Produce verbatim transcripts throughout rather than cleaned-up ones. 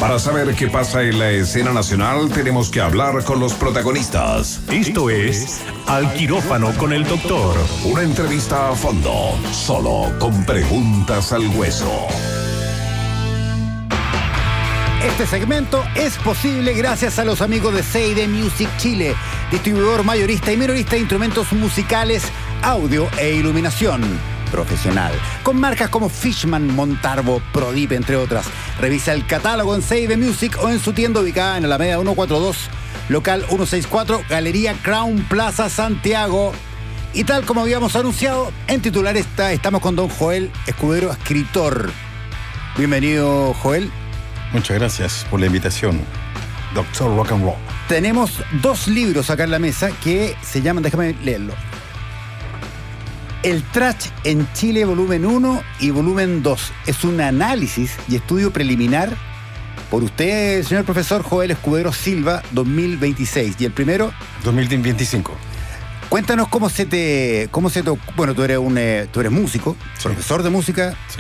Para saber qué pasa en la escena nacional, tenemos que hablar con los protagonistas. Esto es Al Quirófano con el Doctor. Una entrevista a fondo, solo con preguntas al hueso. Este segmento es posible gracias a los amigos de Seide Music Chile, distribuidor mayorista y minorista de instrumentos musicales, audio e iluminación profesional, con marcas como Fishman, Montarbo, Prodip, entre otras. Revisa el catálogo en Seide Music o en su tienda ubicada en Alameda ciento cuarenta y dos, local ciento sesenta y cuatro, Galería Crown Plaza, Santiago. Y tal como habíamos anunciado, en titular está, estamos con don Joel Escudero, escritor. Bienvenido, Joel. Muchas gracias por la invitación, doctor Rock and Roll. Tenemos dos libros acá en la mesa que se llaman, déjame leerlo, El Trash en Chile, volumen uno y volumen dos. Es un análisis y estudio preliminar por usted, señor profesor Joel Escudero Silva, dos mil veintiséis. Y el primero, dos mil veinticinco. Cuéntanos cómo se te... Cómo se te bueno, tú eres, un, eh, tú eres músico, sí. Profesor de música. Sí.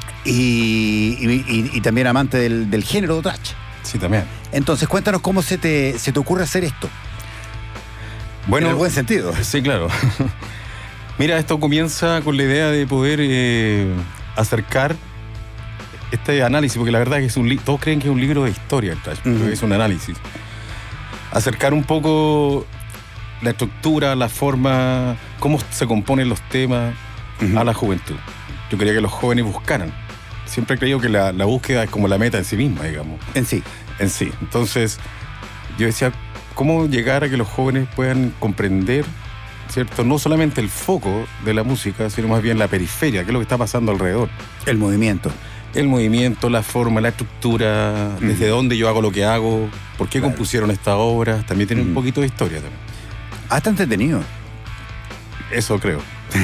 Y, y, y, y también amante del, del género trash. Sí, también. Entonces, cuéntanos cómo se te, se te ocurre hacer esto. Bueno, en el buen sentido. Sí, claro. Mira, esto comienza con la idea de poder eh, acercar este análisis, porque la verdad es que es un libro, todos creen que es un libro de historia el trash, pero uh-huh. es un análisis. Acercar un poco la estructura, la forma, cómo se componen los temas uh-huh. a la juventud. Yo quería que los jóvenes buscaran. Siempre he creído que la, la búsqueda es como la meta en sí misma, digamos. En sí. En sí. Entonces, yo decía, ¿cómo llegar a que los jóvenes puedan comprender, ¿cierto? No solamente el foco de la música, sino más bien la periferia, qué es lo que está pasando alrededor. El movimiento. El movimiento, la forma, la estructura, uh-huh. desde dónde yo hago lo que hago, por qué claro. compusieron esta obra. También tiene uh-huh. un poquito de historia también. Ah, está entretenido. Eso creo.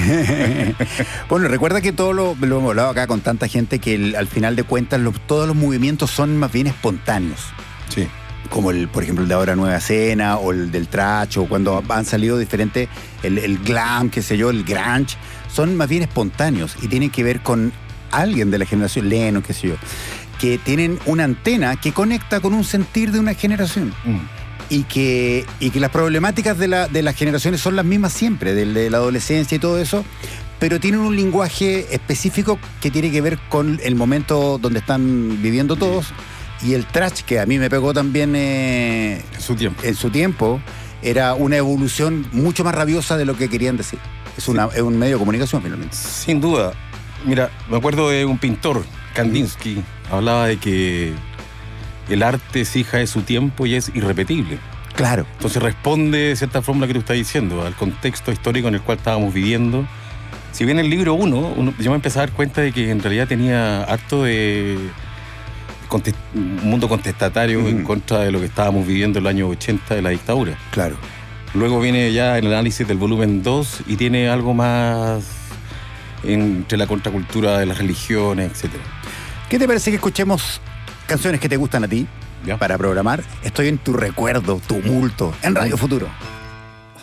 Bueno, recuerda que todo lo, lo hemos hablado acá con tanta gente que el, al final de cuentas lo, todos los movimientos son más bien espontáneos. Sí. Como el, por ejemplo, el de ahora Nueva Escena o el del trash, o cuando han salido diferentes, el, el glam, qué sé yo, el grunge, son más bien espontáneos y tienen que ver con alguien de la generación, Lennon, qué sé yo, que tienen una antena que conecta con un sentir de una generación. Mm. Y que, y que las problemáticas de, la, de las generaciones son las mismas siempre, de, de la adolescencia y todo eso, pero tienen un lenguaje específico que tiene que ver con el momento donde están viviendo todos. Y el trash, que a mí me pegó también eh, en su tiempo. En su tiempo, era una evolución mucho más rabiosa de lo que querían decir. Es, una, sí. es un medio de comunicación, finalmente. Sin duda. Mira, me acuerdo de un pintor, Kandinsky, hablaba de que el arte es hija de su tiempo y es irrepetible. Claro. Entonces responde de cierta forma lo que tú estás diciendo, al contexto histórico en el cual estábamos viviendo. Si bien el libro uno, uno yo me empecé a dar cuenta de que en realidad tenía harto de contest, un mundo contestatario mm. en contra de lo que estábamos viviendo en los años ochenta de la dictadura. Claro. Luego viene ya el análisis del volumen dos y tiene algo más entre la contracultura de las religiones, etcétera. ¿Qué te parece que escuchemos canciones que te gustan a ti? ¿Ya? Para programar, estoy en tu recuerdo, tumulto, en Radio Futuro.